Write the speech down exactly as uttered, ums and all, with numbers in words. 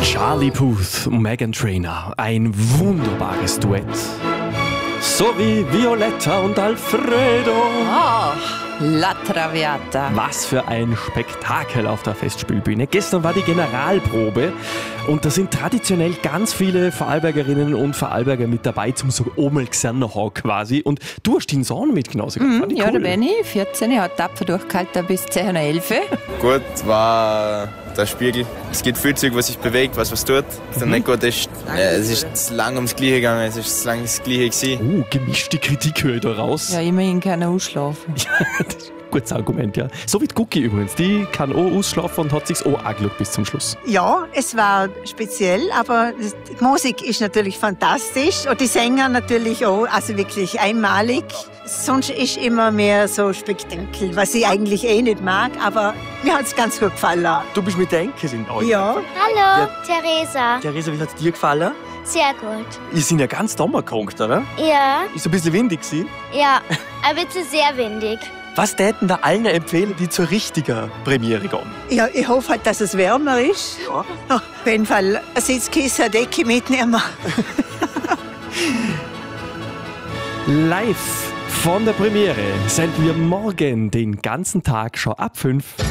Charlie Puth und Meghan Trainor, ein wunderbares Duett. So wie Violetta und Alfredo. Oh, La Traviata. Was für ein Spektakel auf der Festspielbühne. Gestern war die Generalprobe und da sind traditionell ganz viele Vorarlbergerinnen und Vorarlberger mit dabei zum so Omel gesehen haben quasi. Und du hast den Sohn mitgenommen. Mhm, ja, cool. Da bin ich, vierzehn, hat tapfer durchgehalten bis zehn Uhr elf. Gut war der Spiegel. Es gibt viel Zeug, was sich bewegt, was was tut. Der mhm. nicht gut ist, äh, es ist zu lang ums Gleiche gegangen, es ist zu lang das Gleiche gewesen. Oh, gemischte Kritik höre ich da raus. Ja, immerhin kann er ausschlafen. Ja, das ist ein gutes Argument, ja. So wie die Gucki übrigens, die kann auch ausschlafen und hat sich auch angeschaut bis zum Schluss. Ja, es war speziell, aber die Musik ist natürlich fantastisch und die Sänger natürlich auch, also wirklich einmalig. Sonst ist immer mehr so Spektakel, was ich eigentlich eh nicht mag, aber mir hat es ganz gut gefallen. Du bist mit der Enkelin auch. Ja. Hallo, ja. Theresa. Theresa, wie hat es dir gefallen? Sehr gut. Ihr seid ja ganz dummer gekommen, oder? Ja. Ist ein bisschen windig gewesen? Ja, aber jetzt ist sehr windig. Was täten da allen empfehlen, die zur richtigen Premiere gehen? Ja, ich hoffe halt, dass es wärmer ist. Ja. Auf jeden Fall eine Sitzkissen, eine Decke mitnehmen. Live von der Premiere senden wir morgen den ganzen Tag schon ab fünf.